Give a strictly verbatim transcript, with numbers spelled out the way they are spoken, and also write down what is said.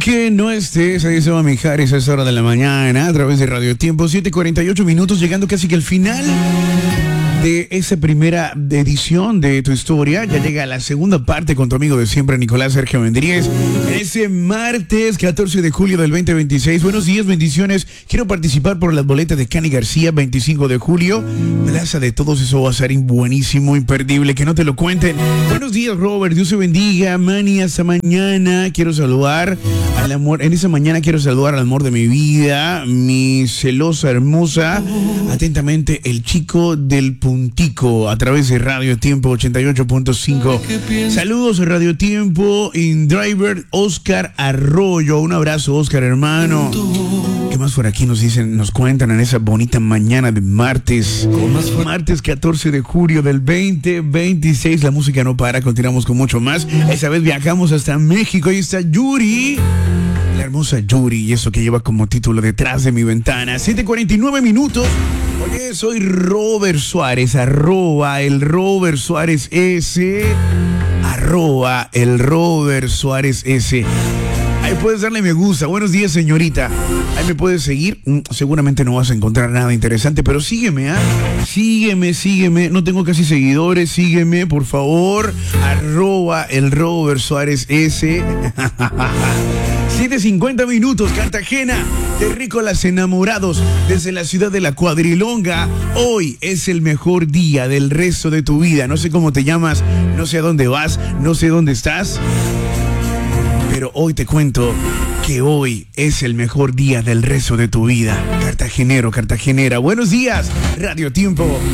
Aunque no estés, ahí se va Mijares a esa hora de la mañana a través de Radio Tiempo, siete cuarenta y ocho minutos, llegando casi que al final de esa primera edición de Tu Historia. Ya llega la segunda parte con tu amigo de siempre, Nicolás Sergio Mendríez, en ese martes catorce de julio del veinte veintiséis. Buenos días, bendiciones. Quiero participar por las boletas de Cani García, veinticinco de julio. Plaza de Todos, eso va a ser buenísimo, imperdible, que no te lo cuenten. Buenos días, Robert, Dios te bendiga. Mani, hasta mañana. Quiero saludar al amor, en esa mañana quiero saludar al amor de mi vida, mi celosa hermosa. Atentamente, el chico del Puntico, a través de Radio Tiempo ochenta y ocho punto cinco. Saludos, Radio Tiempo, in driver Oscar Arroyo. Un abrazo, Oscar, hermano. ¿Qué más por aquí nos dicen, nos cuentan en esa bonita mañana de martes? Martes catorce de julio del veinte veintiséis. La música no para, continuamos con mucho más. Esa vez viajamos hasta México. Ahí está Yuri, la hermosa Yuri, y eso que lleva como título Detrás de mi ventana. siete cuarenta y nueve minutos. Oye, soy Robert Suárez, arroba el Robert Suárez S, arroba el Robert Suárez S. Ahí puedes darle me gusta. Buenos días, señorita. Ahí me puedes seguir. Seguramente no vas a encontrar nada interesante, pero sígueme, ¿ah? ¿eh? Sígueme, sígueme. No tengo casi seguidores. Sígueme, por favor. Arroba el Robert Suárez S. siete cincuenta minutos, Cartagena, terrícolas enamorados desde la ciudad de la Cuadrilonga. Hoy es el mejor día del resto de tu vida. No sé cómo te llamas, no sé a dónde vas, no sé dónde estás, pero hoy te cuento que hoy es el mejor día del resto de tu vida. Cartagenero, cartagenera, buenos días, Radio Tiempo.